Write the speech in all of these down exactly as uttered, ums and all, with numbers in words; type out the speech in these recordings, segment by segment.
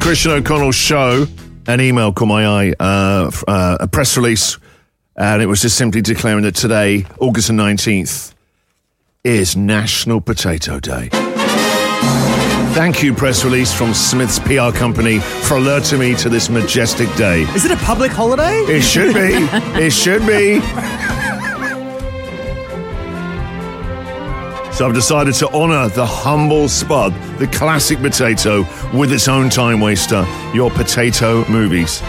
Christian O'Connell Show. An email caught my eye, uh, uh, a press release, and it was just simply declaring that today, August the nineteenth, is National Potato Day. Thank you, press release from Smith's P R company, for alerting me to this majestic day. Is it a public holiday? It should be. It should be. So I've decided to honour the humble spud, the classic potato, with its own time waster, your potato movies.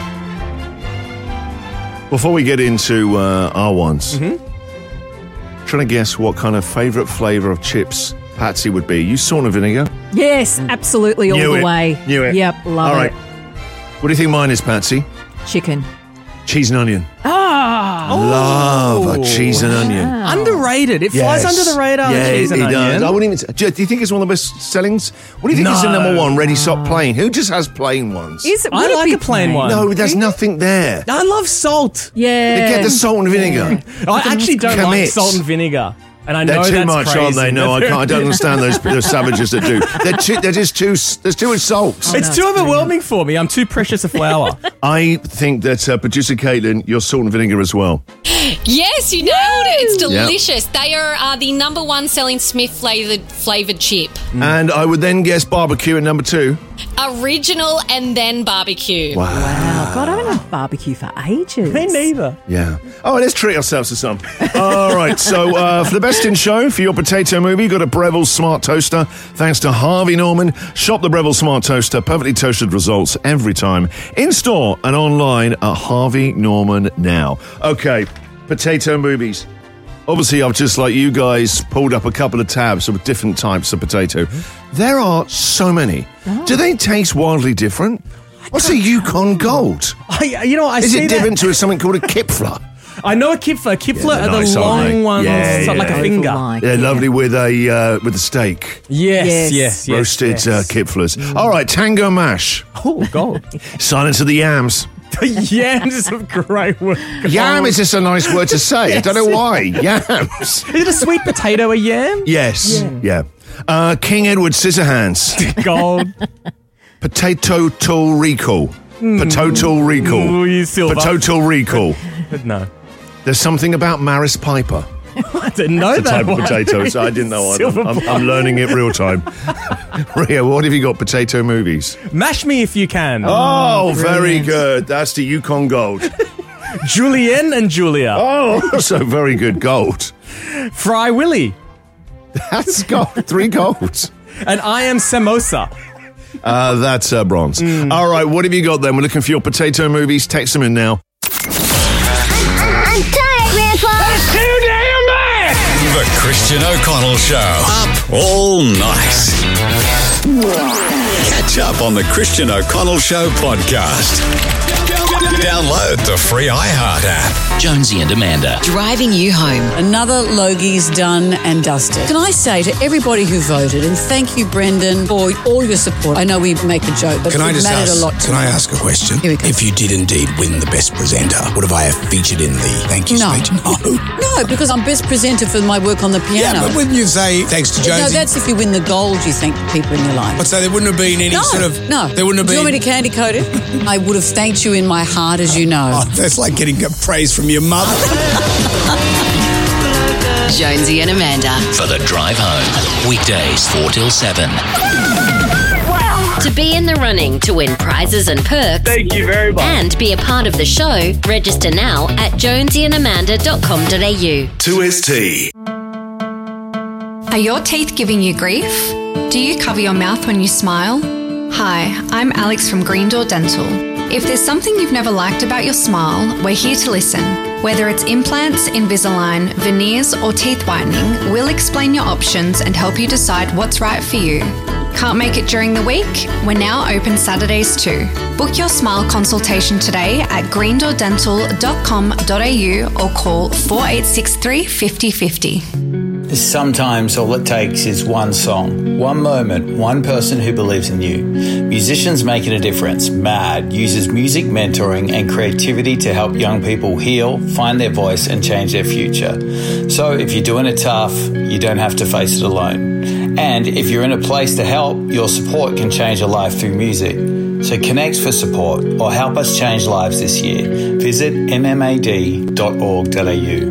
Before we get into uh, our ones, mm-hmm. trying to guess what kind of favourite flavour of chips Patsy would be. You salt and vinegar? Yes, absolutely, all Knew the it. way. Knew it. Yep, love all right. it. What do you think mine is, Patsy? Chicken. Cheese and onion. Ah, Love a cheese and onion. Underrated. It Yes. flies under the radar. Yeah, cheese it, and it onion. does. I wouldn't even. Do you think it's one of the best sellings? What do you think is the No. number one? Ready, stop, plain. Who just has plain ones? Is it? I would it like be a plain one. No, there's nothing there. I love salt. Yeah. They get the salt and vinegar. I actually don't like Commit. salt and vinegar. And I They're know too that's much, crazy. aren't they? No, I can't. I don't understand those, those savages that do. They're too. They're just too. There's too much salt. It's too overwhelming for me. I'm too precious a flour. I think that uh, producer Caitlin, you're salt and vinegar as well. Yes, you nailed it. It's delicious. Yep. They are uh, the number one selling Smith flavoured flavoured chip. Mm. And I would then guess barbecue at number two. Original and then barbecue. Wow. Wow. God, I haven't had barbecue for ages. Me neither. Yeah. Oh, let's treat ourselves to some. All right. So uh, for the best in show, for your potato movie, you've got a Breville Smart Toaster. Thanks to Harvey Norman. Shop the Breville Smart Toaster. Perfectly toasted results every time. In store and online at Harvey Norman now. Okay. Potato movies. Obviously, I've just, like you guys, pulled up a couple of tabs of different types of potato. There are so many. Oh. Do they taste wildly different? What's a Yukon Gold? I, you know, I Is see it that. different to something called a Kipfler? I know a kipfler. Kipfler Yeah, they're are the nice, aren't they? long ones, Yeah, so like yeah. a finger. Like, They're yeah. lovely with a uh, with a steak. Yes, Yes. yes, yes. Roasted yes. Uh, Kipflers. Mm. All right, Tango Mash. Oh, God. Silence of the Yams. Yams is a great word. Yam is just a nice word to say. Yes. I don't know why. Yams. Is it a sweet potato, a yam? Yes. Yeah. yeah. Uh, King Edward Scissorhands. Gold. Potato Tool Recall. Mm. Potato Recall. Ooh, you silver. Potato Recall. No. There's something about Maris Piper. I didn't know It's a that type one. of potato, so I didn't know. Silver I'm, I'm, I'm learning it real time. Ria, what have you got? Potato movies. Mash Me If You Can. Oh, very brilliant. good. That's the Yukon Gold. Julienne and Julia. Oh, also very good. Gold. Fry Willy. That's gold. Three golds. And I Am Samosa. Uh, that's uh, bronze. Mm. All right, what have you got then? We're looking for your potato movies. Text them in now. I'm tired, Grandpa. That's too damn bad. The Christian O'Connell Show. Up all night. Catch up on the Christian O'Connell Show podcast. Download the free iHeart app. Jonesy and Amanda. Driving you home. Another Logie's done and dusted. Can I say to everybody who voted, and thank you, Brendan, for all your support. I know we make a joke, but can it I just mattered ask, a lot to Can me. I ask a question? Here we go. If you did indeed win the best presenter, would have I have featured in the thank you No. speech? No. No, because I'm best presenter for my work on the piano. Yeah, but wouldn't you say thanks to Jonesy? No, that's if you win the gold, you thank the people in your life. But so there wouldn't have been any no, sort of... no. There wouldn't have Do you been... want me to candy coat it? I would have thanked you in my heart, as you know. Oh, that's like getting praise from your mother. Jonesy and Amanda. For the drive home. Weekdays four till seven. To be in the running to win prizes and perks. Thank you very much. And be a part of the show, register now at jonesy and amanda dot com dot a u. two S T. Are your teeth giving you grief? Do you cover your mouth when you smile? Hi, I'm Alex from Green Door Dental. If there's something you've never liked about your smile, we're here to listen. Whether it's implants, Invisalign, veneers, or teeth whitening, we'll explain your options and help you decide what's right for you. Can't make it during the week? We're now open Saturdays too. Book your smile consultation today at green door dental dot com dot a u or call four eight six three, five zero five zero. Sometimes all it takes is one song, one moment, one person who believes in you. Musicians Making a Difference, MAD, uses music mentoring and creativity to help young people heal, find their voice and change their future. So if you're doing it tough, you don't have to face it alone. And if you're in a place to help, your support can change a life through music. So connect for support or help us change lives this year. Visit m m a d dot org dot a u.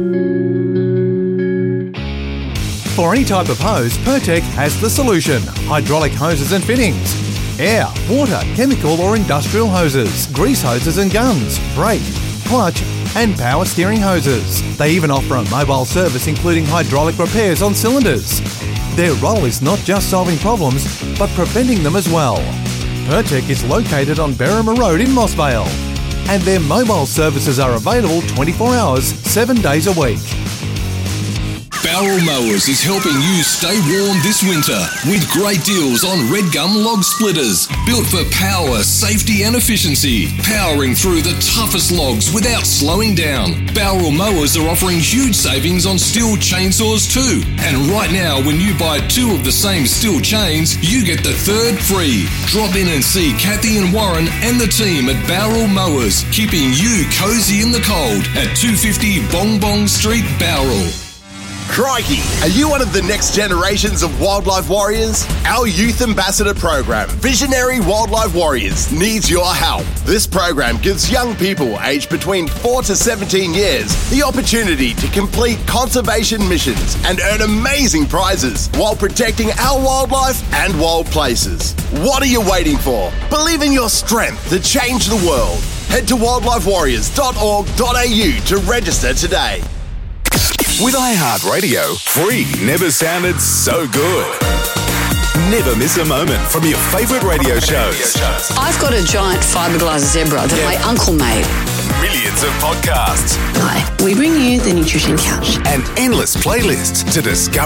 For any type of hose, Pertec has the solution. Hydraulic hoses and fittings, air, water, chemical or industrial hoses, grease hoses and guns, brake, clutch and power steering hoses. They even offer a mobile service including hydraulic repairs on cylinders. Their role is not just solving problems, but preventing them as well. Pertec is located on Berrima Road in Mossvale, and their mobile services are available twenty-four hours, seven days a week. Barrel Mowers is helping you stay warm this winter with great deals on red gum log splitters. Built for power, safety and efficiency. Powering through the toughest logs without slowing down. Barrel Mowers are offering huge savings on steel chainsaws too. And right now, when you buy two of the same steel chains, you get the third free. Drop in and see Kathy and Warren and the team at Barrel Mowers, keeping you cozy in the cold at two fifty Bong Bong Street, Bowral. Crikey, are you one of the next generations of wildlife warriors? Our youth ambassador program, Visionary Wildlife Warriors, needs your help. This program gives young people aged between four to seventeen years the opportunity to complete conservation missions and earn amazing prizes while protecting our wildlife and wild places. What are you waiting for? Believe in your strength to change the world. Head to wildlife warriors dot org dot a u to register today. With iHeartRadio, free never sounded so good. Never miss a moment from your favourite radio shows. I've got a giant fiberglass zebra that Yeah. my uncle made. Millions of podcasts Hi, we bring you the Nutrition Couch. and endless playlists to discover